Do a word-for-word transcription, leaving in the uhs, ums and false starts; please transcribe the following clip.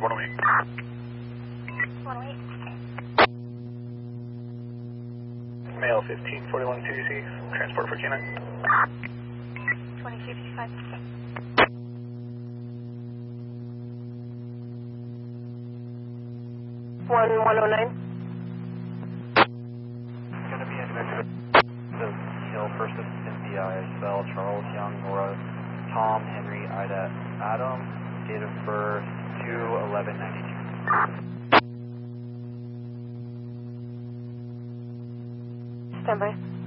one oh eight. one oh eight. Male fifteen forty-one C D C, transport for K nine. twenty-two fifty-five. one one oh nine. Going to be in Mexico. So, Hill, first of Cynthia, Isabel, Charles, Young, Nora, Tom, Henry, Ida, Adam, date of birth two eleven ninety-two. Stand by.